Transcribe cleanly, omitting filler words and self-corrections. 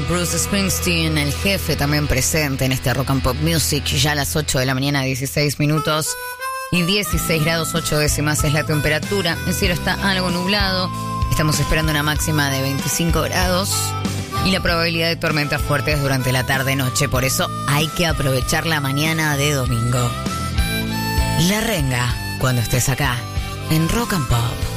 Bruce Springsteen, el jefe, también presente en este Rock and Pop Music. Ya a las 8 de la mañana, 16 minutos y 16 grados 8 décimas es la temperatura. El cielo está algo nublado. Estamos esperando una máxima de 25 grados y la probabilidad de tormentas fuertes durante la tarde-noche. Por eso hay que aprovechar la mañana de domingo. La Renga, cuando estés acá, en Rock and Pop.